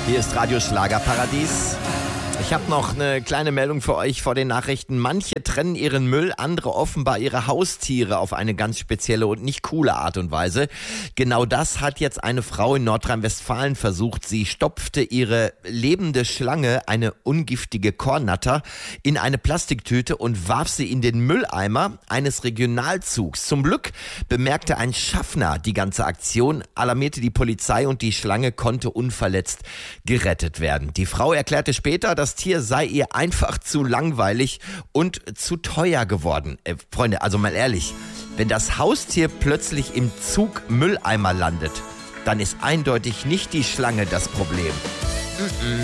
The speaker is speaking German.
Hier ist Radio Schlagerparadies. Ich habe noch eine kleine Meldung für euch vor den Nachrichten. Manche trennen ihren Müll, andere offenbar ihre Haustiere auf eine ganz spezielle und nicht coole Art und Weise. Genau das hat jetzt eine Frau in Nordrhein-Westfalen versucht. Sie stopfte ihre lebende Schlange, eine ungiftige Kornnatter, in eine Plastiktüte und warf sie in den Mülleimer eines Regionalzugs. Zum Glück bemerkte ein Schaffner die ganze Aktion, alarmierte die Polizei und die Schlange konnte unverletzt gerettet werden. Die Frau erklärte später, das Tier sei ihr einfach zu langweilig und zu teuer geworden. Freunde, also mal ehrlich, wenn das Haustier plötzlich im Zug Mülleimer landet, dann ist eindeutig nicht die Schlange das Problem.